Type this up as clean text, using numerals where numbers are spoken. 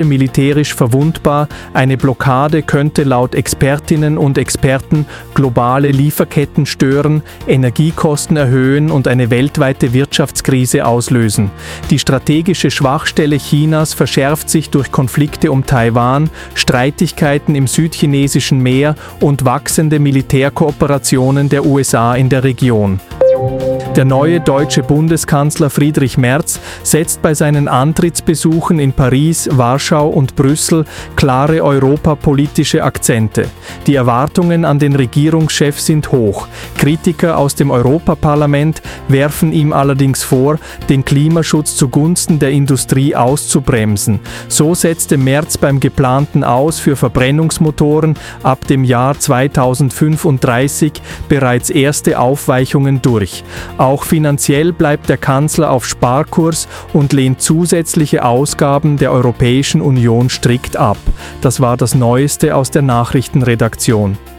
militärisch verwundbar. Eine Blockade könnte laut Expertinnen und Experten globale Lieferketten stören, Energiekosten erhöhen und eine weltweite Wirtschaftskrise auslösen. Die strategische Schwachstelle Chinas verschärft sich durch Konflikte um Taiwan, Streitigkeiten im südchinesischen Meer und wachsende Militärkooperationen der USA in der Region. Der neue deutsche Bundeskanzler Friedrich Merz setzt bei seinen Antrittsbesuchen in Paris, Warschau und Brüssel klare europapolitische Akzente. Die Erwartungen an den Regierungschef sind hoch. Kritiker aus dem Europaparlament werfen ihm allerdings vor, den Klimaschutz zugunsten der Industrie auszubremsen. So setzte Merz beim geplanten Aus für Verbrennungsmotoren ab dem Jahr 2035 bereits erste Aufweichungen durch. Auch finanziell bleibt der Kanzler auf Sparkurs und lehnt zusätzliche Ausgaben der Europäischen Union strikt ab. Das war das Neueste aus der Nachrichtenredaktion.